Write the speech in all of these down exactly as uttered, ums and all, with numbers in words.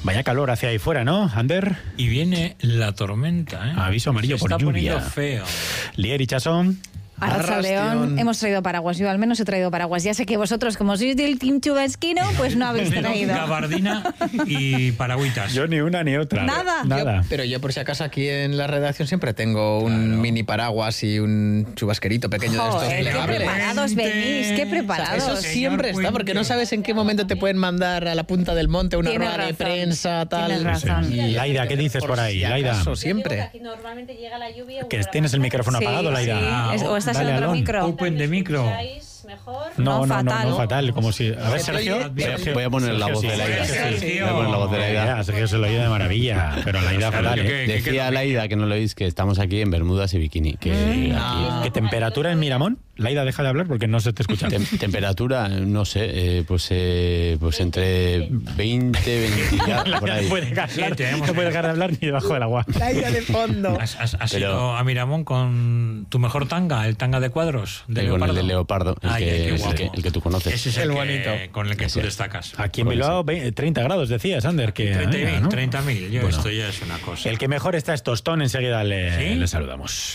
Vaya calor hacia ahí fuera, ¿no, Ander? Y viene la tormenta, ¿eh? Aviso amarillo Se por está lluvia. poniendo feo. Lier y Chasón. Arratsaldeon, hemos traído paraguas. Yo al menos he traído paraguas. Ya sé que vosotros, como sois del Team Chubasquino, pues no habéis traído. Gabardina y paragüitas. Yo ni una ni otra. Nada. Nada. Yo, pero yo por si acaso aquí en la redacción siempre tengo un Claro. mini paraguas y un chubasquerito pequeño de estos Joder, qué plegables. preparados venís, qué O sea, preparados. eso siempre Señor está, porque no Puente. sabes en qué momento te pueden mandar a la punta del monte una Tienes rueda de razón, prensa, tal. tienes razón. Y- Laida, ¿qué dices por ahí, si Laida? acaso, Yo digo que siempre. aquí normalmente llega la lluvia. Que tienes el micrófono Sí, apagado, Laida. sí, Ah, es- o estás en dale, otro Alon. micro. Open de micro. Mejor. No, no, No, no, fatal. no, fatal. Como si. A ver, Se te Sergio. oye- Sergio- Voy a poner la Sergio, voz sí, de Laida. Sergio, sí. Sergio. Voy a poner la voz de Laida. Ya, Sergio se lo oye de maravilla, pero Laida fatal, ¿Qué- ¿eh? qué- qué- Decía qué- Laida, que no lo oís, que estamos aquí en Bermudas y bikini. Que ¿Qué, aquí- qué temperatura en Miramón? Laida, deja de hablar porque no se te escucha. Tem- temperatura, no sé, eh, pues eh, pues entre veinte, veinte, ya, por No ahí. puede dejar de hablar, Sí, tenemos no puede que- dejar de hablar ni debajo del agua. Laida de fondo. ¿Has, has- has Pero- ido a Miramón con tu mejor tanga, el tanga de cuadros? De Eh, con el leopardo? de leopardo, el, Ay, que, ay, qué el, guapo. que, el que tú conoces. Ese es el, El que- bonito. con el que tú Ese. destacas. Aquí en Puede Bilbao, ve- treinta grados, decías, Ander. Que, treinta amiga, mil, ¿no? treinta mil. Yo, Bueno. esto ya es una cosa. El que mejor está es Tostón, enseguida le, ¿Sí? le saludamos.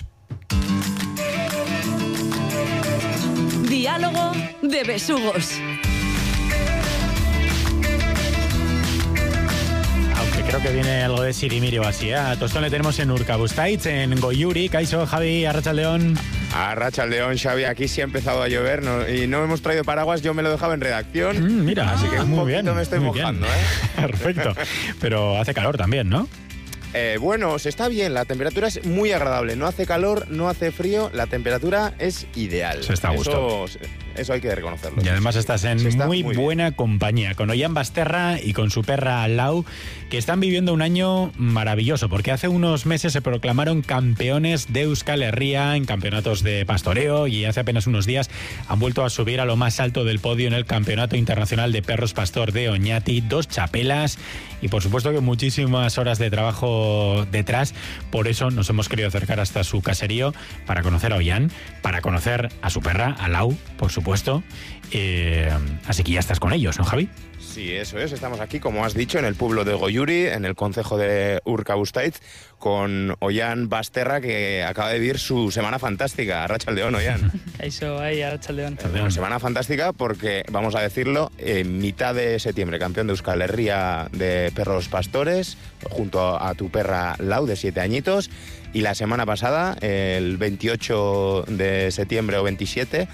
Diálogo de besugos. Aunque creo que viene algo de Sirimiri o así, ¿eh? A Tostón le tenemos en Urkabustaitz, en Goyuri, Kaixo, Javi, Arratsaldeon. Arratsaldeon, Xavi, aquí sí ha empezado a llover no- y no hemos traído paraguas, yo me lo dejaba en redacción. Mm, mira, así que un muy poquito bien, me estoy muy bien. mojando, ¿eh? Perfecto. Pero hace calor también, ¿no? Eh, Bueno, se está bien, la temperatura es muy agradable, no hace calor, no hace frío, la temperatura es ideal. Se está a gusto. Eso, eso hay que reconocerlo. Y además estás en Se está muy, muy bien. buena compañía, con Ollán Basterra y con su perra Lau, que están viviendo un año maravilloso, porque hace unos meses se proclamaron campeones de Euskal Herria en campeonatos de pastoreo y hace apenas unos días han vuelto a subir a lo más alto del podio en el Campeonato Internacional de Perros Pastor de Oñati, dos chapelas y por supuesto que muchísimas horas de trabajo detrás. Por eso nos hemos querido acercar hasta su caserío para conocer a Ollán, para conocer a su perra, a Lau, por supuesto. Eh, así que ya estás con ellos, ¿no, Javi? Sí, eso es. Estamos aquí, como has dicho, en el pueblo de Goyuri, en el concejo de Urkabustaitz, con Ollán Basterra, que acaba de vivir su semana fantástica. Arratsaldeon, Ollán. Eso, ahí, Arratsaldeon. Bueno, semana fantástica porque, vamos a decirlo, en mitad de septiembre, campeón de Euskal Herria de perros pastores, junto a tu perra Lau, de siete añitos. Y la semana pasada, el veintiocho de septiembre o veintisiete,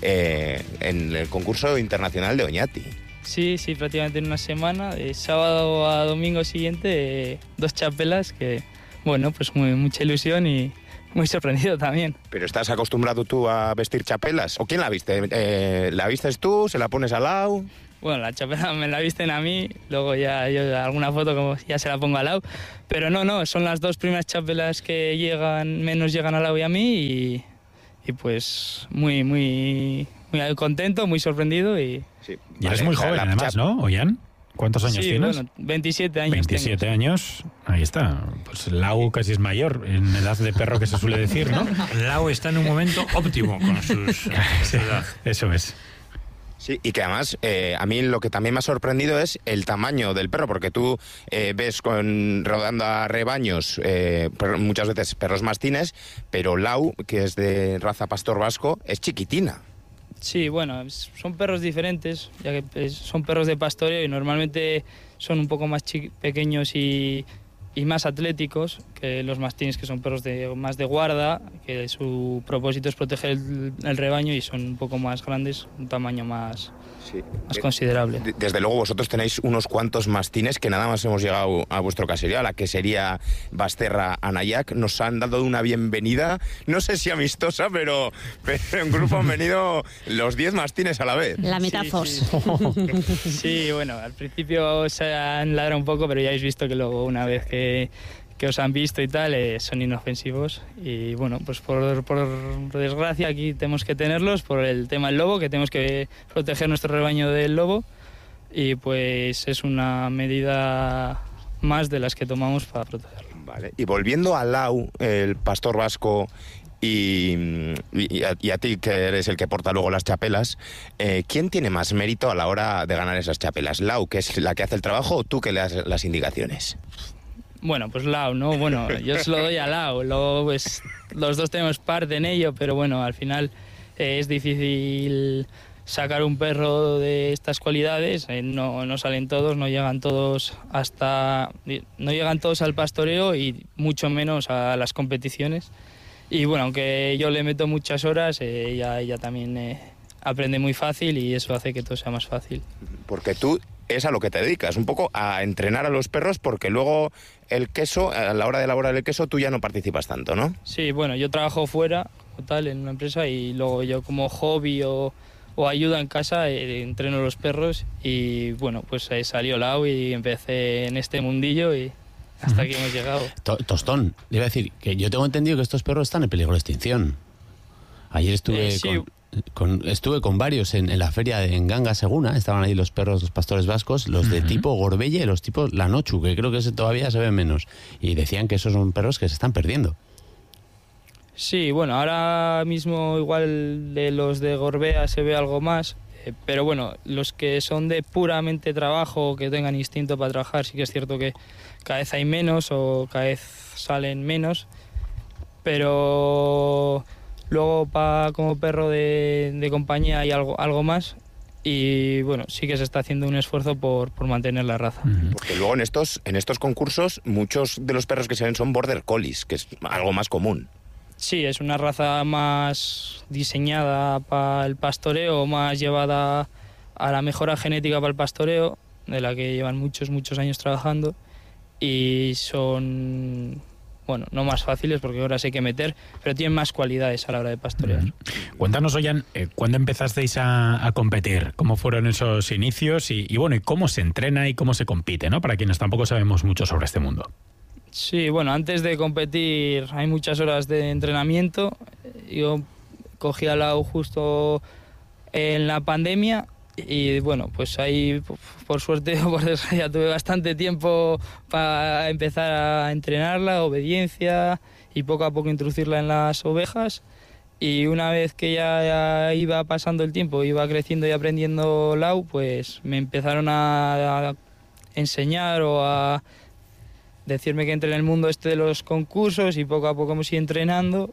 eh, en el concurso internacional de Oñati. Sí, sí, prácticamente en una semana, de sábado a domingo siguiente, eh, dos chapelas que, bueno, pues muy, mucha ilusión y muy sorprendido también. ¿Pero estás acostumbrado tú a vestir chapelas? ¿O quién la viste? Eh, ¿La vistes tú? ¿Se la pones a Lau? Bueno, la chapela me la visten a mí, luego ya yo alguna foto como ya se la pongo a Lau, pero no, no, son las dos primeras chapelas que llegan, menos llegan a Lau y a mí y, y pues muy, muy, muy contento, muy sorprendido y... Sí. Y eres Vale, muy o sea, joven, la además, chap- ¿no, Ollán? ¿Cuántos años sí, tienes? bueno, veintisiete años veintisiete años, ahí está. Pues Lau casi es mayor, en edad de perro que se suele decir, ¿no? Lau está en un momento óptimo con sus con su edad. Eso es. Sí, y que además eh, a mí lo que también me ha sorprendido es el tamaño del perro, porque tú eh, ves con rodando a rebaños eh, per- muchas veces perros mastines, pero Lau, que es de raza pastor vasco, es chiquitina. Sí, bueno, es- son perros diferentes, ya que pues, son perros de pastoreo y normalmente son un poco más chi- pequeños y, y más atléticos que los mastines, que son perros de, más de guarda, que su propósito es proteger el, el rebaño y son un poco más grandes, un tamaño más, Sí. más Eh, considerable. de- Desde luego vosotros tenéis unos cuantos mastines que nada más hemos llegado a vuestro caserío, a la que sería Basterra Anayac. Nos han dado una bienvenida, no sé si amistosa, pero, pero en grupo han venido los diez mastines a la vez. La Sí, metafos. sí. Sí, bueno, al principio se han ladrado un poco, pero ya habéis visto que luego una vez que, que os han visto y tal, eh, son inofensivos. Y bueno, pues por, por desgracia aquí tenemos que tenerlos por el tema del lobo, que tenemos que proteger nuestro rebaño del lobo. Y pues es una medida más de las que tomamos para protegerlo. Vale. Y volviendo a Lau, el pastor vasco, y, y, a, y a ti, que eres el que porta luego las chapelas, eh, ¿quién tiene más mérito a la hora de ganar esas chapelas? ¿Lau, que es la que hace el trabajo, o tú que le das las indicaciones? Bueno, pues Lau, ¿no? Bueno, yo se lo doy a Lau, luego pues los dos tenemos parte en ello, pero bueno, al final eh, es difícil sacar un perro de estas cualidades, eh, no, no salen todos, no llegan todos hasta, no llegan todos al pastoreo y mucho menos a las competiciones. Y bueno, aunque yo le meto muchas horas, eh, ella, ella también eh, aprende muy fácil y eso hace que todo sea más fácil. Porque tú es a lo que te dedicas, un poco a entrenar a los perros, porque luego el queso, a la hora de elaborar el queso, tú ya no participas tanto, ¿no? Sí, bueno, yo trabajo fuera, o tal, en una empresa, y luego yo como hobby o, o ayuda en casa eh, entreno los perros y bueno, pues eh, salió Lau y empecé en este mundillo y hasta aquí hemos llegado. To- Tostón, le iba a decir que yo tengo entendido que estos perros están en peligro de extinción. Ayer estuve Eh, sí. con... Con, estuve con varios en, en la feria de en Ganga Seguna, estaban ahí los perros, los pastores vascos, los de tipo Gorbella y los tipos Lanochu, que creo que ese todavía se ven menos. Y decían que esos son perros que se están perdiendo. Sí, bueno, ahora mismo igual de los de Gorbea se ve algo más, eh, pero bueno, los que son de puramente trabajo, que tengan instinto para trabajar, sí que es cierto que cada vez hay menos o cada vez salen menos, pero luego pa, como perro de, de compañía hay algo, algo más y bueno, sí que se está haciendo un esfuerzo por, por mantener la raza. Porque luego en estos, en estos concursos muchos de los perros que se ven son border collies, que es algo más común. Sí, es una raza más diseñada para el pastoreo, más llevada a la mejora genética para el pastoreo, de la que llevan muchos, muchos años trabajando, y son, bueno, no más fáciles porque ahora sí hay que meter, pero tienen más cualidades a la hora de pastorear. Cuéntanos, Ollán, eh, ¿cuándo empezasteis a, a competir? ¿Cómo fueron esos inicios? Y, y bueno, ¿y cómo se entrena y cómo se compite, ¿no? Para quienes tampoco sabemos mucho sobre este mundo. Sí, bueno, antes de competir hay muchas horas de entrenamiento. Yo cogí a Lau justo en la pandemia y bueno, pues ahí por suerte o por desgracia tuve bastante tiempo para empezar a entrenarla, obediencia y poco a poco introducirla en las ovejas. Y una vez que ya, ya iba pasando el tiempo, iba creciendo y aprendiendo Lau, pues me empezaron a, a enseñar o a decirme que entre en el mundo este de los concursos y poco a poco hemos ido entrenando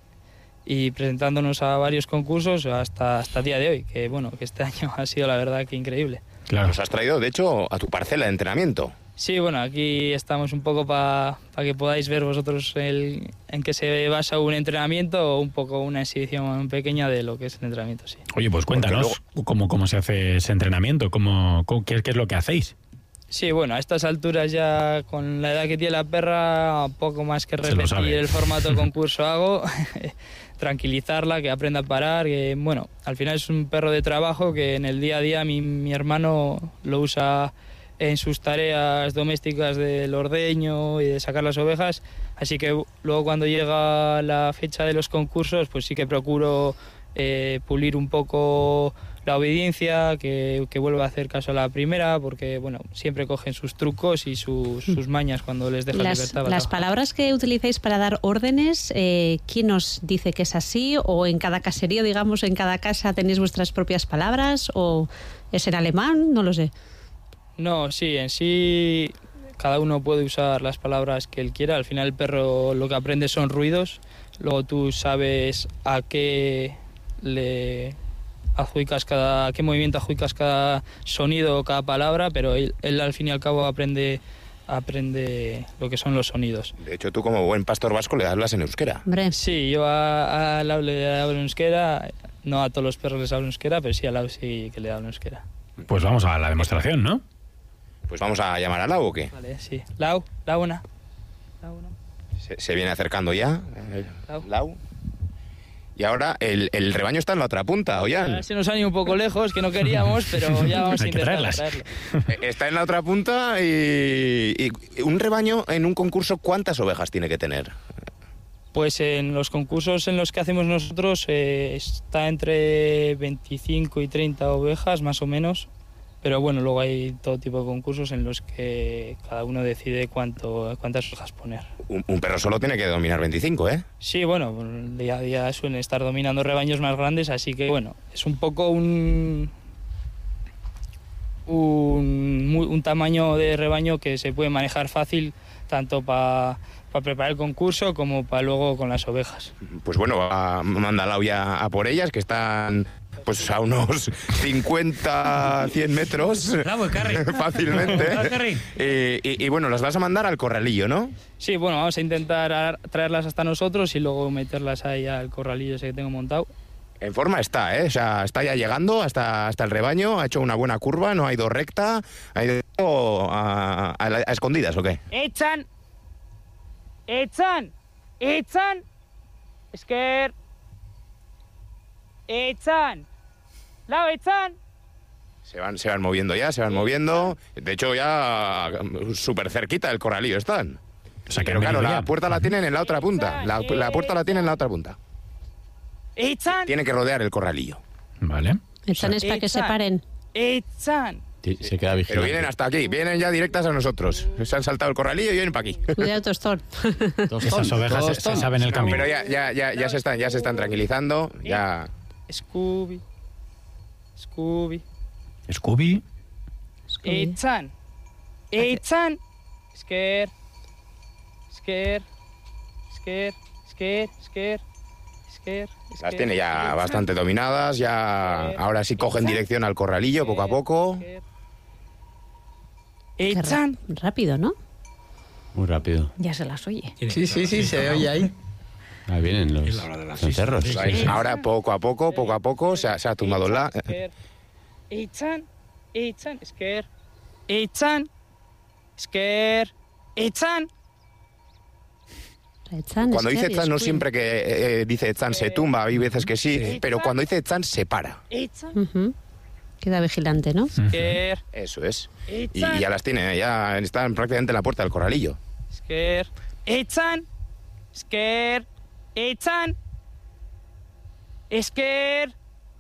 y presentándonos a varios concursos hasta, hasta el día de hoy, que bueno, que este año ha sido la verdad que increíble. Claro. Nos has traído, de hecho, a tu parcela de entrenamiento. Sí, bueno, aquí estamos un poco para pa que podáis ver vosotros el, en qué se basa un entrenamiento o un poco una exhibición pequeña de lo que es el entrenamiento, sí. Oye, pues cuéntanos cómo, cómo se hace ese entrenamiento, cómo, cómo, qué, qué es lo que hacéis. Sí, bueno, a estas alturas ya con la edad que tiene la perra, poco más que repetir el formato concurso hago, tranquilizarla, que aprenda a parar, que bueno, al final es un perro de trabajo que en el día a día mi, mi hermano lo usa en sus tareas domésticas del ordeño y de sacar las ovejas, así que luego cuando llega la fecha de los concursos, pues sí que procuro eh, pulir un poco la obediencia, que, que vuelva a hacer caso a la primera, porque bueno, siempre cogen sus trucos y sus, sus mañas cuando les dejan Las, libertad. las palabras que utilizáis para dar órdenes, eh, ¿quién os dice que es así? ¿O en cada caserío, digamos, en cada casa tenéis vuestras propias palabras? ¿O es en alemán? No lo sé. No, sí, en sí cada uno puede usar las palabras que él quiera. Al final el perro lo que aprende son ruidos, luego tú sabes a qué le adjudicas cada, a qué movimiento adjudicas cada sonido o cada palabra, pero él, él al fin y al cabo aprende, aprende lo que son los sonidos. De hecho, tú como buen pastor vasco le hablas en euskera. Hombre. Sí, yo a, a Lau le hablo en euskera, no a todos los perros les hablo en euskera, pero sí a Lau sí que le hablo en euskera. Pues vamos a la demostración, ¿no? Pues vamos a llamar a Lau, ¿o qué? Vale, sí. Lau, Lau una. Lau una. Se, se viene acercando ya. eh, Lau. Lau. Y ahora el, el rebaño está en la otra punta, Ollán. Ahora se nos han ido un poco lejos, que no queríamos, pero ya vamos a Hay que intentar traerlas. traerlo. Eh, Está en la otra punta y, y un rebaño en un concurso, ¿cuántas ovejas tiene que tener? Pues en los concursos en los que hacemos nosotros eh, está entre veinticinco y treinta ovejas, más o menos. Pero bueno, luego hay todo tipo de concursos en los que cada uno decide cuánto, cuántas ovejas poner. un, un perro solo tiene que dominar veinticinco, ¿eh? Sí, bueno, día a día suelen estar dominando rebaños más grandes, así que bueno, es un poco un, un, un tamaño de rebaño que se puede manejar fácil tanto para pa preparar el concurso como para luego con las ovejas. Pues bueno, va, manda Lau ya a por ellas, que están pues a unos cincuenta, cien metros Bravo, Carrie. fácilmente. Bravo, Carrie. Y, y, y bueno, las vas a mandar al corralillo, ¿no? Sí, bueno, vamos a intentar a- traerlas hasta nosotros y luego meterlas ahí al corralillo ese que tengo montado. En forma está, ¿eh? O sea, está ya llegando hasta, hasta el rebaño, ha hecho una buena curva, no ha ido recta, ha ido a, a, a escondidas, ¿o qué? ¡Echan! ¡Echan! ¡Echan! ¡Sker! ¡Echan! ¡Lao, echan! Se van, se van moviendo ya, se van moviendo. De hecho, ya súper cerquita del corralillo están. O sea, que Pero han claro, venido la ya. puerta la tienen en la otra punta. La, la puerta la tienen en la otra punta. ¡Echan! Tiene que rodear el corralillo. Vale. Están es para que se Echan. paren. ¡Echan! Sí, se queda Pero vigilante. vienen hasta aquí, vienen ya directas a nosotros. Se han saltado el corralillo y vienen para aquí. Cuidado, Tostón. Esas ovejas se, se saben el No, camino. pero ya, ya, ya, ya, se están, ya se están tranquilizando. Ya. Scooby. Scooby. Scooby. ¡Echan! ¡Echan! ¡Sker! ¡Sker! ¡Sker! ¡Sker! ¡Sker! ¡Sker! Las tiene ya bastante dominadas, ya ahora sí cogen dirección al corralillo poco a poco. Qué ra- ¡Echan! rápido, ¿no? Muy rápido. Ya se las oye. Sí, sí, sí, se oye ahí. Ahí vienen los, la hora de la los siesta. cerros. Sí, Ahí, ahora poco a poco, poco a poco se ha, se ha tumbado la... Sker. ¡Echan! ¡Echan! ¡Sker! ¡Echan! ¡Sker! ¡Echan! Echan, Cuando dice Sker y Echan, no Scooby. siempre que eh, dice Echan se tumba, hay veces que sí, pero cuando dice Echan se para. ¡Echan! Ujú. Queda vigilante, ¿no? ¡Sker! Eso es. Y, ¡Echan! y ya las tiene, ya están prácticamente en la puerta del corralillo. ¡Sker! ¡Echan! ¡Sker! ¡Echan! ¡Sker!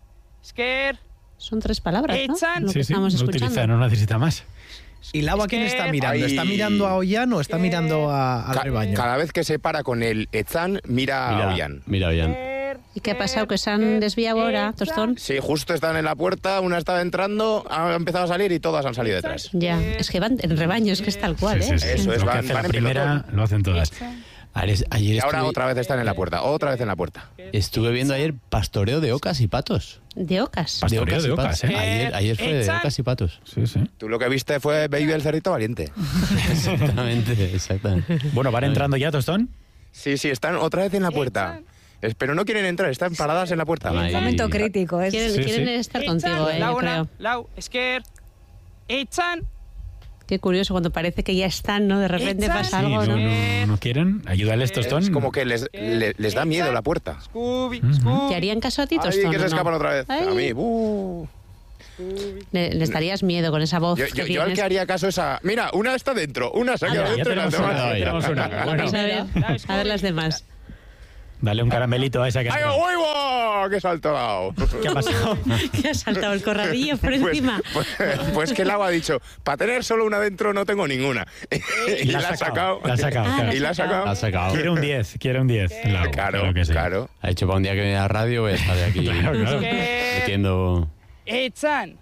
¡Sker! Son tres palabras, ¿no? Echan. Lo que Sí, sí, estamos no escuchando. utiliza, no necesita más. ¿Y Lau a quién Es que- está mirando? ¿Está Ahí- mirando a Ollán o está mirando a- al Ca- rebaño? Cada vez que se para con el Echan, mira, a Mira, Ollán. mira, Ollán. ¿Y qué ha pasado? ¿Que se han desviado ahora, Tostón? Sí, justo están en la puerta, una estaba entrando, ha empezado a salir y todas han salido detrás. Ya, es que van en rebaño, es que es tal cual, Sí, ¿eh? sí, sí. Eso es, Lo que van- hace van la en primera pelotón. lo hacen todas. Ayer, ayer Y ahora estuve, otra vez están en la puerta, otra vez en la puerta. estuve viendo ayer pastoreo de ocas y patos. De ocas. Pastoreo de y ocas, patos. ¿eh? Ayer, ayer fue de Echan. ocas y patos. Sí, sí. Tú lo que viste fue Baby el cerrito valiente. Exactamente, exactamente. Bueno, ¿van entrando ya, Tostón? Sí, sí, están otra vez en la puerta. Es- Pero no quieren entrar, están paradas en la puerta. Ahí. Un momento crítico. Es... Quieren, Sí, quieren sí. estar contigo, ¿eh? Yo Lau, creo. Lau, Sker. ¡Echan! Qué curioso, cuando parece que ya están, ¿no? De repente Echan. pasa Sí, algo, no, ¿no? no, no quieren. Ayúdales, Tostón. Es como que les, le- les da miedo la puerta. Scooby, Ujú. Scooby. ¿Te harían caso a ti, Ay, Tostón? que o se no? escapan otra vez. Ay. A mí, uh. Le, les darías miedo con esa voz Yo, que yo, yo al tienes. que haría caso es a... Mira, una está dentro, una se ha Ah, quedado ya dentro y las tenemos demás. una, ya tenemos una. Bueno, Vamos a ver, a ver las demás. dale un caramelito a esa que... ¡Ay, huevo! ¡Qué salto ha dado! ¿Qué ha pasado? Que ha saltado el corralillo por Pues, encima. pues, pues que el agua ha dicho, para tener solo una dentro no tengo ninguna. y La la ha ha sacado. La ha sacado, Ah, claro. Y la ha sacado. La ha sacado. Quiere un diez, quiere un diez. Lau, Claro, que sí. claro. Ha hecho para un día que viene a la radio, voy a estar de aquí Claro, claro. Sker. metiendo... ¡Echan!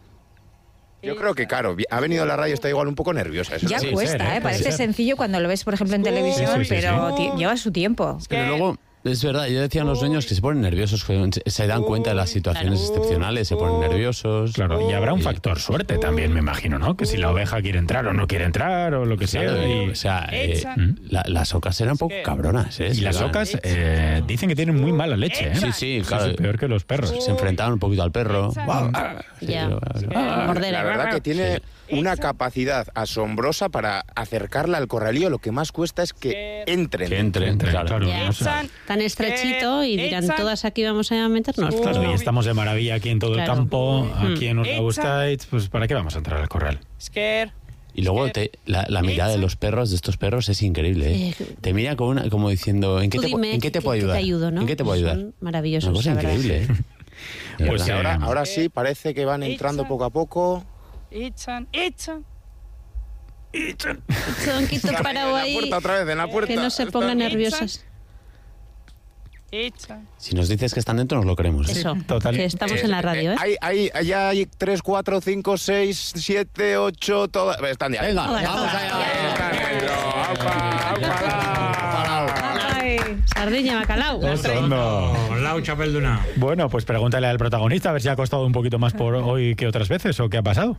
Yo creo que, claro, vi- ha venido a la radio, está igual un poco nerviosa. Eso Ya sí. cuesta, ser, ¿eh? ¿eh? Puede Parece ser. sencillo cuando lo ves, por ejemplo, en Sí, televisión, sí, sí, pero sí. ti- lleva su tiempo. Pero luego, es verdad, yo decían los dueños que se ponen nerviosos, que se- se dan cuenta de las situaciones excepcionales, se ponen nerviosos. Claro, y habrá un Y- factor suerte también, me imagino, ¿no? Que si la oveja quiere entrar o no quiere entrar o lo que sea. Claro, Y, o sea, eh, Echan. la- las ocas eran un poco cabronas, ¿eh? y las Eran- ocas eh, dicen que tienen muy mala leche, ¿eh? Sí, sí, Eso claro. es peor que los perros. Se enfrentaban un poquito al perro. Echan. Guau, ah, sí, Ya. ah, Morder. La verdad que tiene una capacidad asombrosa para acercarla al corralillo. Lo que más cuesta es que entren. Que entren, Entren, claro. claro. Ya. no sé. Echan. Tan estrechito y dirán, Echan. todas aquí vamos a meternos. Claro, y estamos de maravilla aquí en todo Claro. el campo, aquí en Os Echa. Gustáis, pues ¿para qué vamos a entrar al corral? Sker. Y luego te- la, la mirada de los perros, de estos perros, es increíble. ¿eh? Eh, Te mira como, una, como diciendo, ¿en qué, Tú te, pu- dime ¿en qué te que- puedo que ayudar? te ayudo, ¿no? ¿En qué te puedo ayudar? Son maravillosos, Una cosa la verdad. increíble, ¿eh? De Pues verdad. Y ahora, Eh, ahora sí, parece que van entrando Echan. poco a poco. Echan. Echan. Son quito En parado la ahí. puerta, otra vez, en la puerta. Que no se pongan nerviosas. Si nos dices que están dentro, nos lo creemos. ¿eh? Eso, Total. que estamos en la radio, ¿eh? Hay, hay, ya hay tres, cuatro, cinco, seis, siete, ocho, todas. Están ya. Venga, Joder, vamos joder. allá. Están dentro. ¡Aupa, aupa! Ay. Sardiña, bacalao. Tostondo. Lau Chapelduna. Bueno, pues pregúntale al protagonista a ver si ha costado un poquito más por hoy que otras veces o qué ha pasado.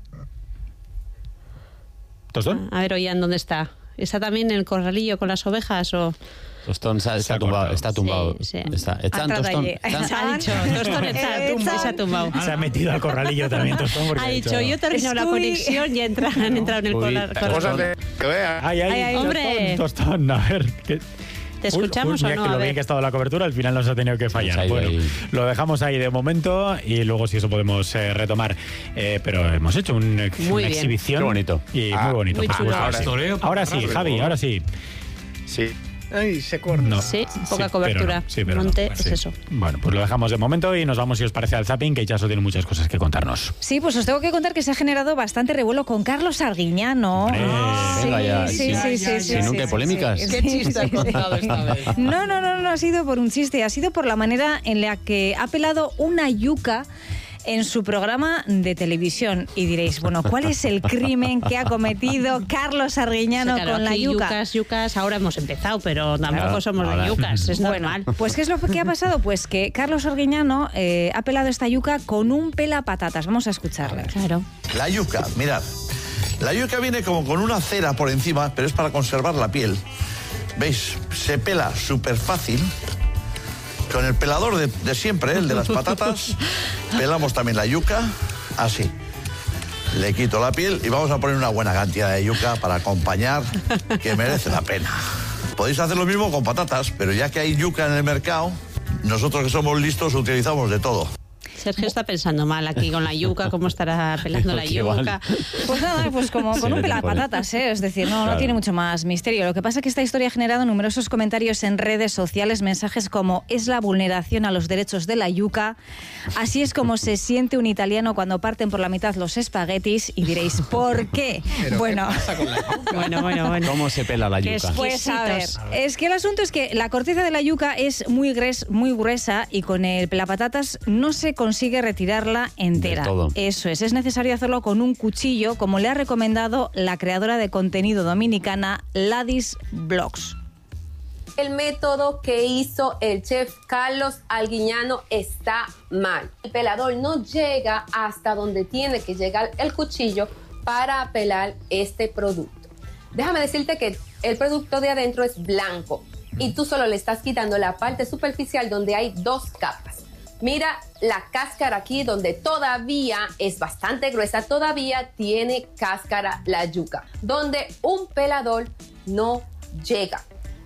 ¿Tostón? A ver, Ollán, ¿dónde está? ¿Está también en el corralillo con las ovejas o...? Tostón está, está Se ha tumbado. cortado. Está tumbado. Sí, sí. Está, están, Atrás de Tostón. allí. están- Ha dicho, Tostón está, Eh, tum- se ha tumbado. Se ha metido al corralillo también, Tostón, porque Ha dicho, yo he terminado la Estoy- conexión y entra- han entrado en el Uy, corral. Cosas de. Que vea. Ay, ay, Ay, ay, hombre. Tostón, Tostón, a ver. ¿qué? ¿Te escuchamos Uy, uy, o mira no? que A lo bien ver. que ha estado la cobertura, al final nos ha tenido que fallar. Se ha ido Bueno, ahí. lo dejamos ahí de momento y luego si eso podemos eh, retomar. Eh, pero hemos hecho un ex- Muy una bien. exhibición. Qué bonito. Y Ah, muy bonito. muy por chulo. supuesto. Pastoreo por Ahora sí, radio. Javi, ahora sí. Sí. Ay, se corta. No. Sí, poca Sí, cobertura. pero no, sí, pero no. Monte Pues es sí. eso. Bueno, pues lo dejamos de momento y nos vamos, si os parece, al zapping, que Chaso tiene muchas cosas que contarnos. Sí, pues os tengo que contar que se ha generado bastante revuelo con Carlos Arguiñano. Hombre, venga ya, sí, sí. sí, sí, sí, Si nunca hay sí, polémicas. sí, ¿Qué sí, chiste sí, has sí. contado esta vez? No, no, no, no ha sido por un chiste, ha sido por la manera en la que ha pelado una yuca en su programa de televisión. Y diréis, bueno, ¿cuál es el crimen que ha cometido Carlos Arguiñano Claro, con la aquí yuca? yucas, yucas, ahora hemos empezado, pero tampoco Claro, somos ahora. de yucas, es Bueno, normal. pues ¿qué es lo que ha pasado? Pues que Carlos Arguiñano eh, ha pelado esta yuca con un pelapatatas. Vamos a escucharle. Claro. La yuca, mirad. La yuca viene como con una cera por encima, pero es para conservar la piel. ¿Veis? Se pela súper fácil. Con el pelador de, de siempre, ¿eh? El de las patatas. Pelamos también la yuca, así. Le quito la piel y vamos a poner una buena cantidad de yuca para acompañar, que merece la pena. Podéis hacer lo mismo con patatas, pero ya que hay yuca en el mercado, nosotros que somos listos utilizamos de todo. Sergio está pensando mal aquí con la yuca, cómo estará pelando la Qué mal. yuca. Pues nada, pues como Sí, con un le pelapatatas, ¿eh? Es decir, no, no Claro. tiene mucho más misterio. Lo que pasa es que esta historia ha generado numerosos comentarios en redes sociales, mensajes como es la vulneración a los derechos de la yuca, así es como se siente un italiano cuando parten por la mitad los espaguetis, y diréis, ¿por qué? Bueno, Bueno, bueno, bueno. ¿Cómo se pela la Qué yuca? es- pues a ver, Exquisitos. es que el asunto es que la corteza de la yuca es muy, gres, muy gruesa y con el pelapatatas no se consigue retirarla entera. Del todo. Eso es, es necesario hacerlo con un cuchillo, como le ha recomendado la creadora de contenido dominicana Ladis Blogs. El método que hizo el chef Carlos Arguiñano está mal. El pelador no llega hasta donde tiene que llegar el cuchillo para pelar este producto. Déjame decirte que el producto de adentro es blanco y tú solo le estás quitando la parte superficial donde hay dos capas. Mira la cáscara aquí donde todavía es bastante gruesa, todavía tiene cáscara la yuca, donde un pelador no llega.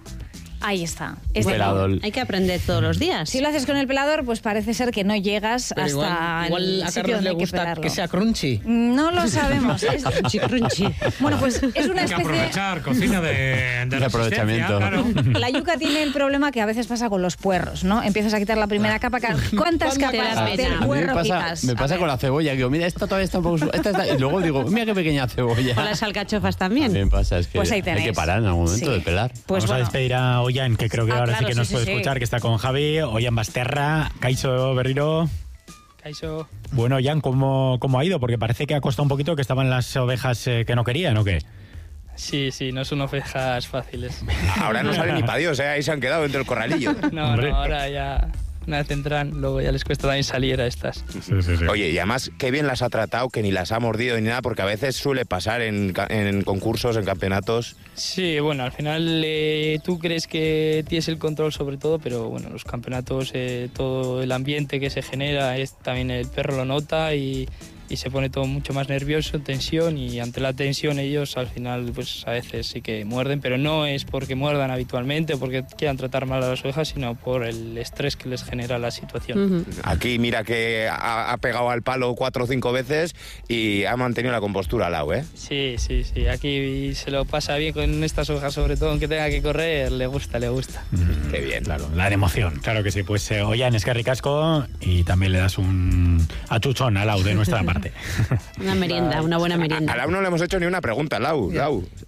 Ahí está. Un Es decir, pelador. Hay que aprender todos los días. si lo haces con el pelador, pues parece ser que no llegas Pero hasta igual, igual el a sitio Carlos donde le hay que gusta pelarlo. que sea crunchy. No lo sabemos. Es- Crunchy, crunchy. Bueno, pues es una Hay que especie... aprovechar cocina de, de, De aprovechamiento. resistencia, Claro. La yuca tiene el problema que a veces pasa con los puerros, ¿no? Empiezas a quitar la primera capa. ¿Cuántas Te la capas pena. del A A mí me puerro pasa, quitas? me A pasa ver. con la cebolla, que digo, mira, esta todavía está un poco... su- esta está- y luego digo, mira qué pequeña cebolla. Con las alcachofas también. También pasa, es que Pues ahí hay tenéis. que parar en algún momento Sí. de pelar. Pues Vamos a bueno. despedir a Ollán, que creo que Ah, ahora sí claro, que sí, nos sí, puede sí. escuchar, que está con Javi. Ollán Basterra, Kaixo Berriro. Kaixo. Bueno, Ollán, ¿cómo, ¿cómo ha ido? Porque parece que ha costado un poquito, que estaban las ovejas eh, que no querían, ¿o qué? Sí, sí, no son ovejas fáciles. Ahora no sale ni para Dios, ¿eh? Ahí se han quedado dentro del corralillo. No, Hombre. no, ahora ya una vez entran, luego ya les cuesta también salir a estas. Sí, sí, sí. Oye, y además, qué bien las ha tratado, que ni las ha mordido ni nada, porque a veces suele pasar en, ca- en concursos, en campeonatos. Sí, bueno, al final eh, tú crees que tienes el control sobre todo, pero bueno, los campeonatos, eh, todo el ambiente que se genera, es, también el perro lo nota y, y se pone todo mucho más nervioso, tensión, y ante la tensión ellos al final pues a veces sí que muerden, pero no es porque muerdan habitualmente o porque quieran tratar mal a las ovejas, sino por el estrés que les genera la situación. Ujú. Aquí mira que ha, ha pegado al palo cuatro o cinco veces y ha mantenido la compostura al lado, ¿eh? Sí, sí, sí, aquí se lo pasa bien con estas ovejas, sobre todo aunque tenga que correr, le gusta, le gusta. Qué bien. Claro, la de emoción. Claro que sí. Pues eh, Ollán, es que ricasco y también le das un achuchón al lado de nuestra parte. Una merienda, una buena A merienda. Lau no le hemos hecho ni una pregunta, Lau. Lau,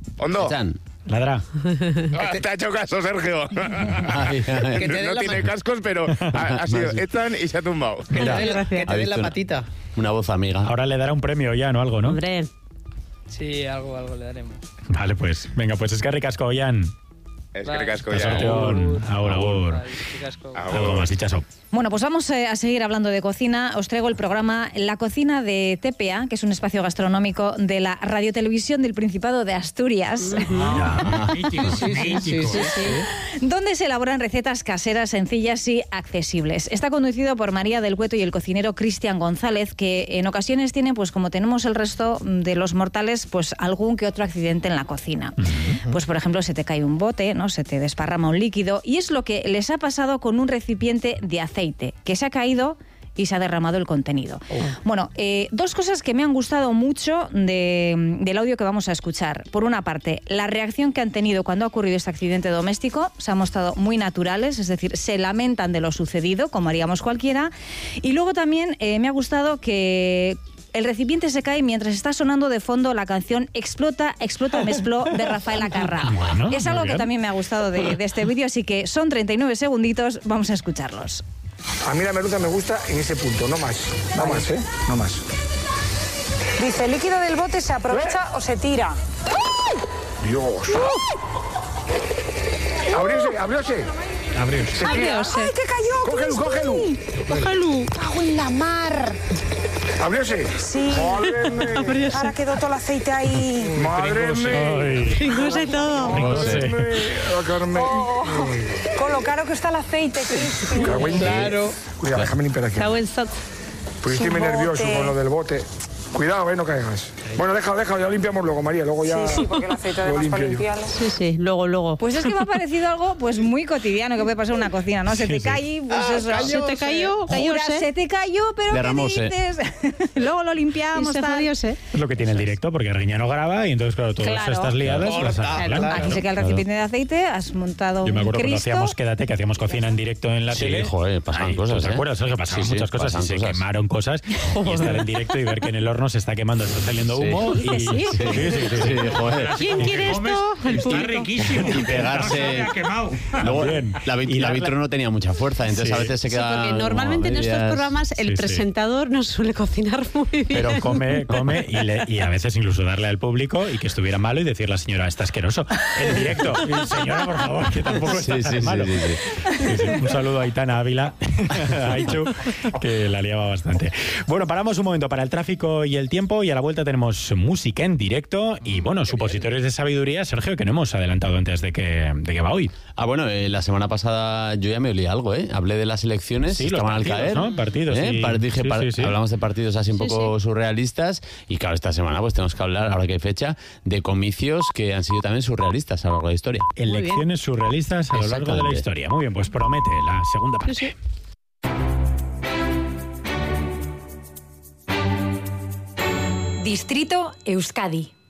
Hondo. Echan. Ladra. Ah, te ha hecho caso, Sergio. Ay, ay. Que te dé No la tiene ma- cascos, pero ha, ha sido Ethan y se ha tumbado. Que te Mira, dé la- que te ha dé visto la una- patita. Una voz amiga. Ahora le dará un premio ya, ¿no? Algo, ¿no? Hombre, Sí, algo, algo le daremos. Vale, pues venga, pues es que ricasco, Ollán. Es que Vale. casco La ya. sorteón. Agur, agur. Vale, casco. Algo más, hichazo. Bueno, pues vamos eh, a seguir hablando de cocina. Os traigo el programa La Cocina de T P A, que es un espacio gastronómico de la radiotelevisión del Principado de Asturias, Mítico, Sí, sí, sí, sí, sí. donde se elaboran recetas caseras sencillas y accesibles. Está conducido por María del Cueto y el cocinero Cristian González, que en ocasiones tiene, pues como tenemos el resto de los mortales, pues algún que otro accidente en la cocina. Pues por ejemplo, se te cae un bote, ¿no? Se te desparrama un líquido, y es lo que les ha pasado con un recipiente de aceite que se ha caído y se ha derramado el contenido. Bueno, eh, dos cosas que me han gustado mucho de- del audio que vamos a escuchar. Por una parte, la reacción que han tenido cuando ha ocurrido este accidente doméstico se han mostrado muy naturales, es decir, se lamentan de lo sucedido, como haríamos cualquiera. Y luego también eh, me ha gustado que el recipiente se cae mientras está sonando de fondo la canción Explota, explota, me expló de Rafael Acarrá. Bueno, es muy algo que bien. también me ha gustado de, de este vídeo, así que son treinta y nueve segunditos, vamos a escucharlos. A mí la merluza me gusta en ese punto, no más. No más, ¿eh? No más. Dice, ¿el líquido del bote se aprovecha o se tira? Dios. Abrióse, abrióse. Abrióse. Se tira. Abrióse. ¡Ay, que cayó! Cógelo, cógelo. cógelo. ¡Cago en la mar! Abrióse. Sí. Madre mía. Ahora quedó todo el aceite ahí. Madre mía. Ay, Incluso y todo. Madre mía. Carmen. Oh, con lo caro que está el aceite, Cristi. Cago en Claro. Cuidado, déjame limpiar aquí. Cago en sot. Pues estoy muy Su nervioso bote. con lo del bote. Cuidado, eh, no caigas. Bueno, déjalo, déjalo, ya lo limpiamos luego, María. Luego ya Sí, sí, porque el aceite lo además para limpio yo. limpiarlo. Sí, sí, luego, luego. Pues es que me ha parecido algo pues muy cotidiano que puede pasar en una cocina, ¿no? Se te Sí, sí. cae, pues eso. ¿Se te cayó? Jura, Cayóse. se te cayó, pero Derramóse. ¿qué dices? Luego lo Y limpiamos. se tal. jodióse. es lo que tiene el directo, porque Arguiña no graba y entonces, claro, todas Claro. estas liadas Claro. las Claro. arreglan. Claro. Aquí se queda el recipiente de aceite, has montado Yo me un acuerdo cuando Cristo. hacíamos Quédate, que hacíamos cocina en directo en la Sí, tele. joder, pasaban Ay, cosas, ¿Te ¿eh? acuerdas, Sergio? Pasaban Sí, sí, muchas cosas y pasaban se cosas. quemaron cosas. Y estar en directo y ver que en el horno se está quemando, está saliendo Sí. humo. Y, Dices, ¿sí? sí, sí, sí, sí. Sí, joder. ¿Quién quiere esto? El Está público. riquísimo. Y pegarse. No se había quemado. Luego, También. la, vit- Y la darle- vitro no tenía mucha fuerza, entonces Sí. a veces se Sí, queda. porque normalmente en como a estos medias. programas el Sí, sí. presentador no suele cocinar muy bien. Pero come, come y, le- y a veces incluso darle al público y que estuviera malo y decir la señora, está asqueroso. En directo. Y, señora, por favor, que tampoco está Sí, tan sí, sí, malo. sí, sí. Sí, sí. Un saludo a Aitana Ávila, a Aichu, que la liaba bastante. Bueno, paramos un momento para el tráfico y el tiempo y a la vuelta tenemos música en directo y, bueno, supositorios de sabiduría, Sergio, que no hemos adelantado antes de que, de que va hoy. Ah, bueno, eh, la semana pasada yo ya me olí algo, ¿eh? Hablé de las elecciones, Sí, los estaban al partidos, caer. ¿no? Partidos, ¿eh? sí. Par- dije, Sí, par- sí, sí. Hablamos de partidos así un Sí, poco surrealistas y claro, esta semana pues tenemos que hablar, ahora que hay fecha, de comicios que han sido también surrealistas a lo largo de la historia. Elecciones surrealistas a lo largo de la Exactamente. historia. Muy bien, pues promete la segunda parte. Sí, sí. Distrito Euskadi.